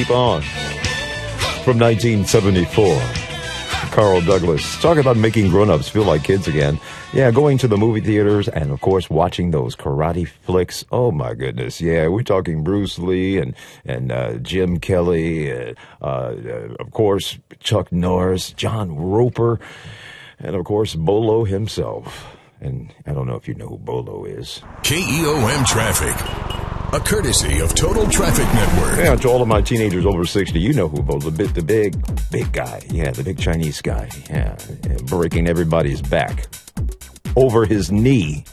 Keep On from 1974. Carl Douglas. Talk about making grown-ups feel like kids again. Yeah, going to the movie theaters and, of course, watching those karate flicks. Oh, my goodness. Yeah, we're talking Bruce Lee and Jim Kelly, of course, Chuck Norris, John Roper, and, of course, Bolo himself. And I don't know if you know who Bolo is. KEOM Traffic, a courtesy of Total Traffic Network. Yeah, to all of my teenagers over 60, you know who Bolo, the big guy. Yeah, the big Chinese guy. Yeah, breaking everybody's back over his knee.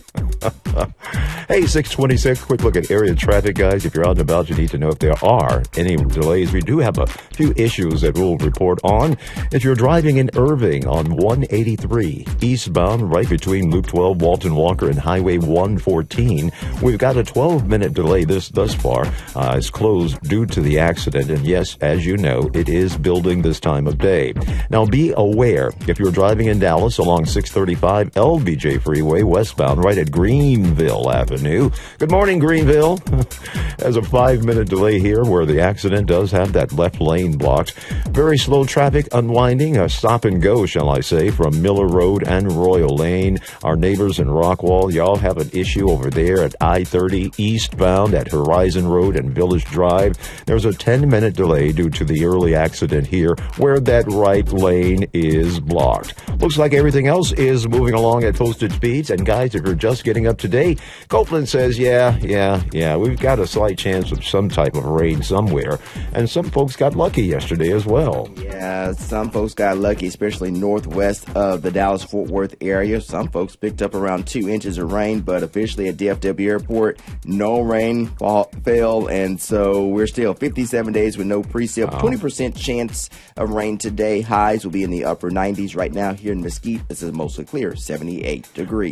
Hey, 626, quick look at area traffic, guys. If you're out and about, you need to know if there are any delays. We do have a few issues that we'll report on. If you're driving in Irving on 183 eastbound, right between Loop 12, Walton Walker, and Highway 114, we've got a 12-minute delay thus far. It's closed due to the accident, and yes, as you know, it is building this time of day. Now, be aware, if you're driving in Dallas along 635 LBJ Freeway westbound, right at Greenville Avenue. Good morning, Greenville. There's a 5-minute delay here where the accident does have that left lane blocked. Very slow traffic unwinding, a stop and go, shall I say, from Miller Road and Royal Lane. Our neighbors in Rockwall, y'all have an issue over there at I-30 eastbound at Horizon Road and Village Drive. There's a 10-minute delay due to the early accident here where that right lane is blocked. Looks like everything else is moving along at posted speeds. And guys, if you're just getting up to date, Copeland says, yeah, we've got a slight chance of some type of rain somewhere. And some folks got lucky yesterday as well. Yeah, some folks got lucky, especially northwest of the Dallas-Fort Worth area. Some folks picked up around 2 inches of rain, but officially at DFW Airport, no rain fell. And so we're still 57 days with no precip. 20% chance of rain today. Highs will be in the upper 90s right now here in Mesquite. This is mostly clear, 78 degrees.